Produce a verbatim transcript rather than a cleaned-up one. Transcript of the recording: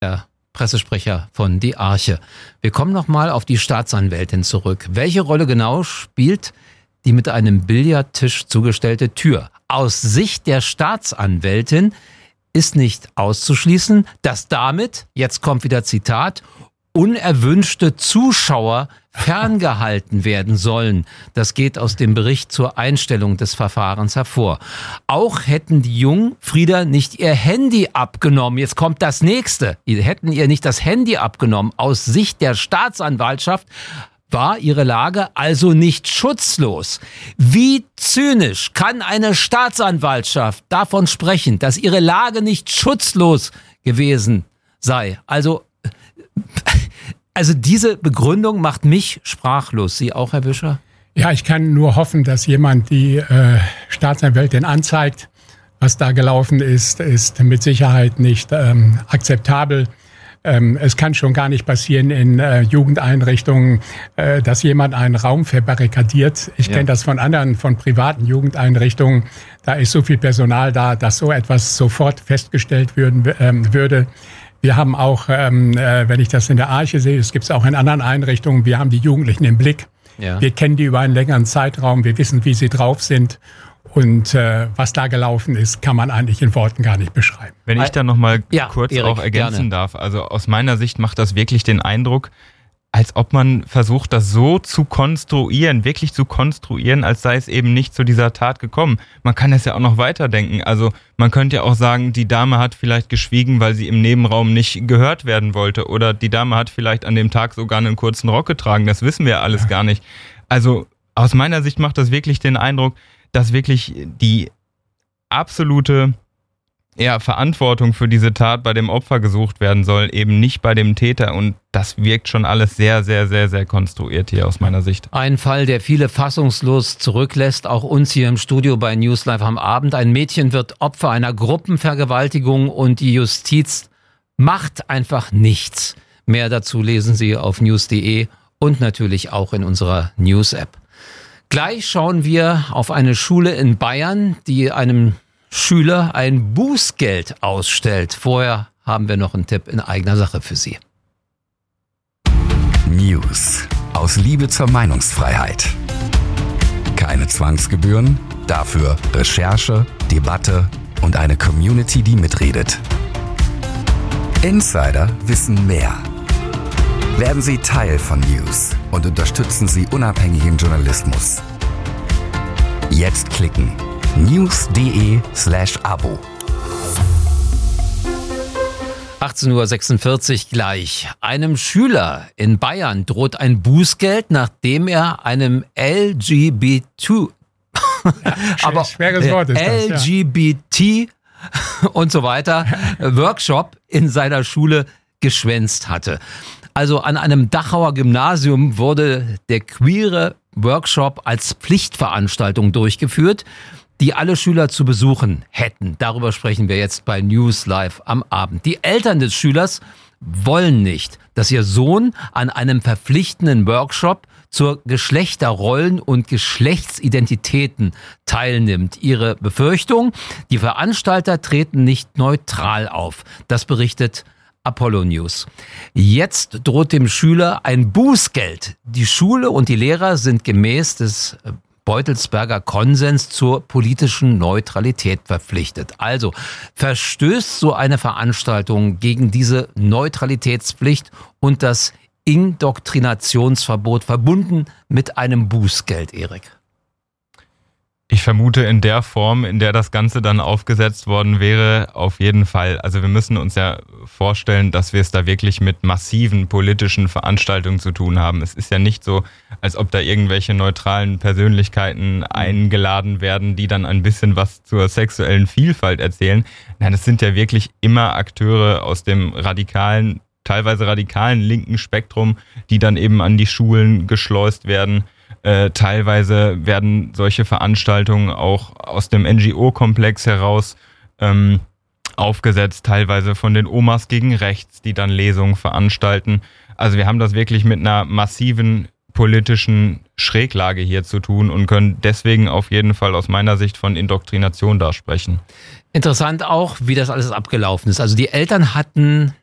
der Pressesprecher von Die Arche. Wir kommen nochmal auf die Staatsanwältin zurück. Welche Rolle genau spielt die mit einem Billardtisch zugestellte Tür? Aus Sicht der Staatsanwältin ist nicht auszuschließen, dass damit, jetzt kommt wieder Zitat, unerwünschte Zuschauer ferngehalten werden sollen. Das geht aus dem Bericht zur Einstellung des Verfahrens hervor. Auch hätten die Jungfrieder nicht ihr Handy abgenommen. Jetzt kommt das Nächste. Die hätten ihr nicht das Handy abgenommen. Aus Sicht der Staatsanwaltschaft war ihre Lage also nicht schutzlos. Wie zynisch kann eine Staatsanwaltschaft davon sprechen, dass ihre Lage nicht schutzlos gewesen sei? Also, also diese Begründung macht mich sprachlos. Sie auch, Herr Büscher? Ja, ich kann nur hoffen, dass jemand die äh, Staatsanwältin anzeigt. Was da gelaufen ist, ist mit Sicherheit nicht ähm, akzeptabel. Ähm, es kann schon gar nicht passieren in äh, Jugendeinrichtungen, äh, dass jemand einen Raum verbarrikadiert. Ich ja. kenne das von anderen, von privaten Jugendeinrichtungen. Da ist so viel Personal da, dass so etwas sofort festgestellt würden, ähm, würde. Wir haben auch, ähm, äh, wenn ich das in der Arche sehe, das gibt es auch in anderen Einrichtungen, wir haben die Jugendlichen im Blick. Ja. Wir kennen die über einen längeren Zeitraum, wir wissen, wie sie drauf sind. Und äh, was da gelaufen ist, kann man eigentlich in Worten gar nicht beschreiben. Wenn ich da nochmal ja, kurz Erik, auch ergänzen gerne. darf. Also aus meiner Sicht macht das wirklich den Eindruck, als ob man versucht, das so zu konstruieren, wirklich zu konstruieren, als sei es eben nicht zu dieser Tat gekommen. Man kann es ja auch noch weiterdenken. Also man könnte ja auch sagen, die Dame hat vielleicht geschwiegen, weil sie im Nebenraum nicht gehört werden wollte. Oder die Dame hat vielleicht an dem Tag sogar einen kurzen Rock getragen. Das wissen wir alles ja. gar nicht. Also aus meiner Sicht macht das wirklich den Eindruck, dass wirklich die absolute ja, Verantwortung für diese Tat bei dem Opfer gesucht werden soll, eben nicht bei dem Täter. Und das wirkt schon alles sehr, sehr, sehr, sehr konstruiert hier aus meiner Sicht. Ein Fall, der viele fassungslos zurücklässt, auch uns hier im Studio bei News Live am Abend. Ein Mädchen wird Opfer einer Gruppenvergewaltigung und die Justiz macht einfach nichts. Mehr dazu lesen Sie auf news punkt de und natürlich auch in unserer News-App. Gleich schauen wir auf eine Schule in Bayern, die einem Schüler ein Bußgeld ausstellt. Vorher haben wir noch einen Tipp in eigener Sache für Sie. News aus Liebe zur Meinungsfreiheit. Keine Zwangsgebühren, dafür Recherche, Debatte und eine Community, die mitredet. Insider wissen mehr. Werden Sie Teil von News und unterstützen Sie unabhängigen Journalismus. Jetzt klicken news punkt de slash abo. achtzehn Uhr sechsundvierzig gleich. Einem Schüler in Bayern droht ein Bußgeld, nachdem er einem L G B T ja, aber schweres Wort ist das, L G B T und so weiter Workshop in seiner Schule geschwänzt hatte. Also an einem Dachauer Gymnasium wurde der queere Workshop als Pflichtveranstaltung durchgeführt, die alle Schüler zu besuchen hätten. Darüber sprechen wir jetzt bei News Live am Abend. Die Eltern des Schülers wollen nicht, dass ihr Sohn an einem verpflichtenden Workshop zur Geschlechterrollen und Geschlechtsidentitäten teilnimmt. Ihre Befürchtung: Die Veranstalter treten nicht neutral auf. Das berichtet Apollo News. Jetzt droht dem Schüler ein Bußgeld. Die Schule und die Lehrer sind gemäß des Beutelsberger Konsens zur politischen Neutralität verpflichtet. Also verstößt so eine Veranstaltung gegen diese Neutralitätspflicht und das Indoktrinationsverbot verbunden mit einem Bußgeld, Erik? Ich vermute, in der Form, in der das Ganze dann aufgesetzt worden wäre, auf jeden Fall. Also wir müssen uns ja vorstellen, dass wir es da wirklich mit massiven politischen Veranstaltungen zu tun haben. Es ist ja nicht so, als ob da irgendwelche neutralen Persönlichkeiten eingeladen werden, die dann ein bisschen was zur sexuellen Vielfalt erzählen. Nein, es sind ja wirklich immer Akteure aus dem radikalen, teilweise radikalen linken Spektrum, die dann eben an die Schulen geschleust werden. Äh, teilweise werden solche Veranstaltungen auch aus dem N G O-Komplex heraus ähm, aufgesetzt, teilweise von den Omas gegen Rechts, die dann Lesungen veranstalten. Also wir haben das wirklich mit einer massiven politischen Schräglage hier zu tun und können deswegen auf jeden Fall aus meiner Sicht von Indoktrination da sprechen. Interessant auch, wie das alles abgelaufen ist. Also die Eltern hatten